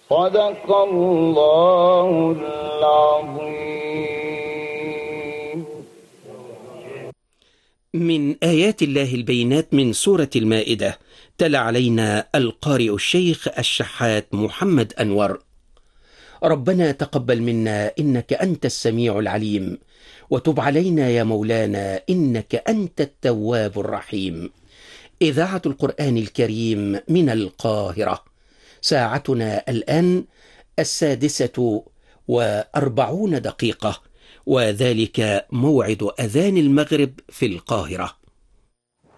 صدق الله العظيم. من آيات الله البينات من سورة المائدة. تلا علينا القارئ الشيخ الشحات محمد أنور. ربنا تقبل منا إنك أنت السميع العليم، وتب علينا يا مولانا إنك أنت التواب الرحيم. إذاعة القرآن الكريم من القاهرة. ساعتنا الآن 6:40، وذلك موعد أذان المغرب في القاهرة.